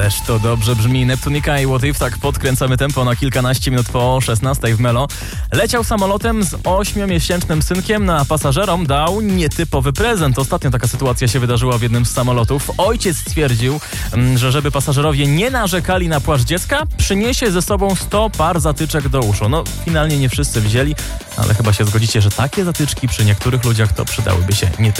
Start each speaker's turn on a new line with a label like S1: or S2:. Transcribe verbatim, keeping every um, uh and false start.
S1: Ależ to dobrze brzmi. Neptunika i What If, tak podkręcamy tempo na kilkanaście minut po szesnastej w Melo. Leciał samolotem z ośmiomiesięcznym synkiem, na pasażerom dał nietypowy prezent. Ostatnio taka sytuacja się wydarzyła w jednym z samolotów. Ojciec stwierdził, że żeby pasażerowie nie narzekali na płacz dziecka, przyniesie ze sobą sto par zatyczek do uszu. No, finalnie nie wszyscy wzięli, ale chyba się zgodzicie, że takie zatyczki przy niektórych ludziach to przydałyby się nie tylko